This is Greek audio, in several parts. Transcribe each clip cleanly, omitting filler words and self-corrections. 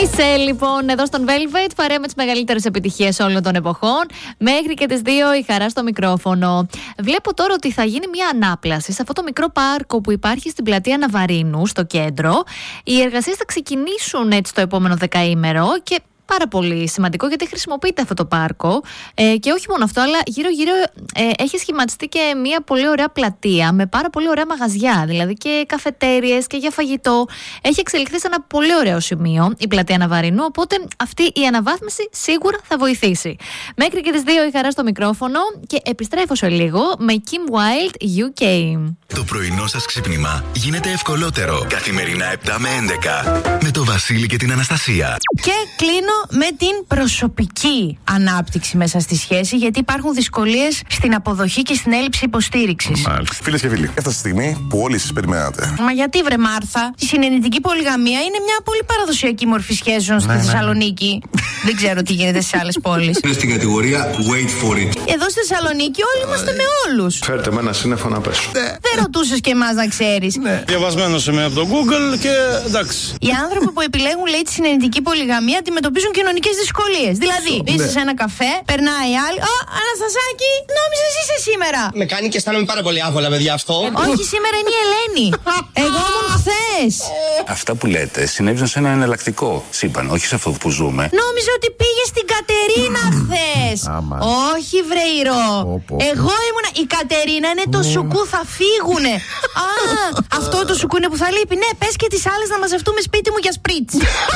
Είσαι λοιπόν εδώ στον Velvet, παρέα με τις μεγαλύτερες επιτυχίες όλων των εποχών. Μέχρι και τις 2 η χαρά στο μικρόφωνο. Βλέπω τώρα ότι θα γίνει μια ανάπλαση σε αυτό το μικρό πάρκο που υπάρχει στην πλατεία Ναβαρίνου, στο κέντρο. Οι εργασίες θα ξεκινήσουν έτσι το επόμενο δεκαήμερο και πάρα πολύ σημαντικό γιατί χρησιμοποιείται αυτό το πάρκο. Και όχι μόνο αυτό, αλλά γύρω-γύρω έχει σχηματιστεί και μια πολύ ωραία πλατεία με πάρα πολύ ωραία μαγαζιά, δηλαδή και καφετέριες και για φαγητό. Έχει εξελιχθεί σε ένα πολύ ωραίο σημείο η πλατεία Ναβαρίνου, οπότε αυτή η αναβάθμιση σίγουρα θα βοηθήσει. Μέχρι και τις 2 η χαρά στο μικρόφωνο και επιστρέφω σε λίγο με Kim Wilde UK. Το πρωινό σας ξύπνημα γίνεται ευκολότερο. Καθημερινά 7 με 11 με το Βασίλη και την Αναστασία. Και κλείνω με την προσωπική ανάπτυξη μέσα στη σχέση, γιατί υπάρχουν δυσκολίες στην αποδοχή και στην έλλειψη υποστήριξης. Φίλες και φίλοι, έφτασε τη στιγμή που όλοι εσείς περιμένατε. Μα γιατί βρε Μάρθα, η συνενετική πολυγαμία είναι μια πολύ παραδοσιακή μορφή σχέσεων στη Θεσσαλονίκη. Δεν ξέρω τι γίνεται σε άλλες πόλεις. Είναι στην κατηγορία wait for it. Εδώ στη Θεσσαλονίκη όλοι είμαστε με όλους. Φέρτε με ένα σύννεφο να πέσω. Δεν ρωτούσες και εμάς να ξέρεις. Διαβασμένος είμαι από το Google και εντάξει. Οι άνθρωποι που επιλέγουν, λέει, τη συνενετική πολυγαμία αντιμετωπίζουν κοινωνικές δυσκολίες. Δηλαδή, είσαι σε ένα καφέ, περνάει άλλη. Ω, Αναστασάκη, νόμιζες είσαι σήμερα. Με κάνει και αισθάνομαι πάρα πολύ άβολα, παιδιά, αυτό. Όχι, σήμερα είναι η Ελένη. Εγώ ήμουν χθες. Αυτά που λέτε συνέβησαν σε ένα εναλλακτικό σύμπαν, όχι σε αυτό που ζούμε. Νόμιζα ότι πήγε στην Κατερίνα χθες. Όχι, βρεϊρό. Εγώ ήμουνα. Η Κατερίνα είναι το σουκού, θα φύγουνε. Α, αυτό το σουκού είναι που θα λείπει. Ναι, πες και τις άλλες να μαζευτούμε σπίτι μου για σπρίτς.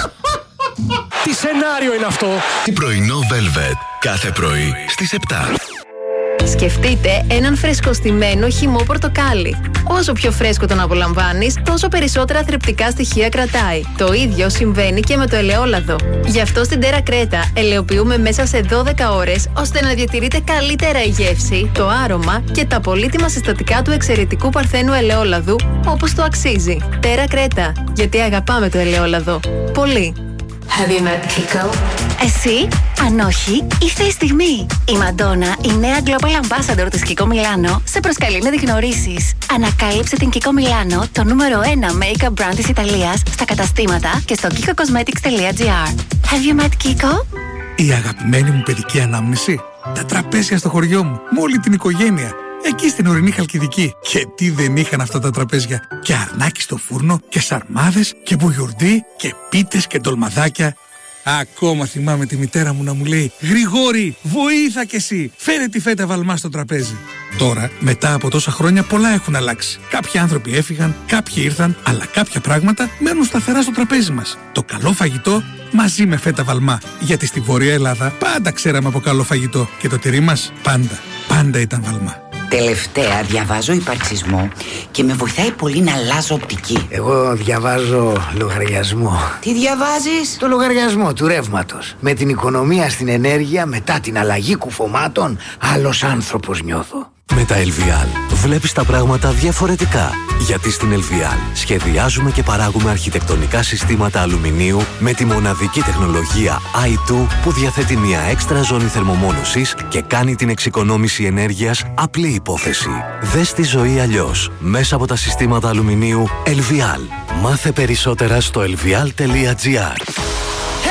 Τι σενάριο είναι αυτό? Τι πρωινό Velvet κάθε πρωί στις 7. Σκεφτείτε έναν φρεσκοστημένο χυμό πορτοκάλι. Όσο πιο φρέσκο τον απολαμβάνεις, τόσο περισσότερα θρεπτικά στοιχεία κρατάει. Το ίδιο συμβαίνει και με το ελαιόλαδο. Γι' αυτό στην Terra Creta ελαιοποιούμε μέσα σε 12 ώρες, ώστε να διατηρείτε καλύτερα η γεύση, το άρωμα και τα πολύτιμα συστατικά του εξαιρετικού παρθένου ελαιόλαδου, όπως το αξίζει. Terra Creta, γιατί αγαπάμε το ελαιόλαδο. Πολύ. Have you met Kiko? Εσύ, αν όχι, ήρθε η στιγμή. Η Μαντόνα, η νέα Global Ambassador της Kiko Milano, σε προσκαλεί να τη γνωρίσεις. Ανακάλυψε την Kiko Milano, το νούμερο 1 make-up brand της Ιταλίας, στα καταστήματα και στο kikocosmetics.gr. Have you met Kiko? Η αγαπημένη μου παιδική ανάμνηση. Τα τραπέζια στο χωριό μου, με όλη την οικογένεια. Εκεί στην ορεινή Χαλκιδική. Και τι δεν είχαν αυτά τα τραπέζια. Και αρνάκι στο φούρνο, και σαρμάδες, και μπουγιουρντί, και πίτες και ντολμαδάκια. Ακόμα θυμάμαι τη μητέρα μου να μου λέει «Γρηγόρη, βοήθα κι εσύ, φέρε τη φέτα βαλμά στο τραπέζι». Τώρα, μετά από τόσα χρόνια, πολλά έχουν αλλάξει. Κάποιοι άνθρωποι έφυγαν, κάποιοι ήρθαν, αλλά κάποια πράγματα μένουν σταθερά στο τραπέζι μας. Το καλό φαγητό μαζί με φέτα βαλμά. Γιατί στη Βόρεια Ελλάδα πάντα ξέραμε από καλό φαγητό. Και το τυρί μας πάντα ήταν βαλμά. Τελευταία διαβάζω υπαρξισμό και με βοηθάει πολύ να αλλάζω οπτική. Εγώ διαβάζω λογαριασμό. Τι διαβάζεις? Το λογαριασμό του ρεύματος. Με την οικονομία στην ενέργεια, μετά την αλλαγή κουφωμάτων, άλλος άνθρωπος νιώθω. Με τα LVL βλέπεις τα πράγματα διαφορετικά. Γιατί στην LVL σχεδιάζουμε και παράγουμε αρχιτεκτονικά συστήματα αλουμινίου με τη μοναδική τεχνολογία i2 που διαθέτει μια έξτρα ζώνη θερμομόνωσης και κάνει την εξοικονόμηση ενέργειας απλή υπόθεση. Δες τη ζωή αλλιώς μέσα από τα συστήματα αλουμινίου LVL. Μάθε περισσότερα στο lvl.gr.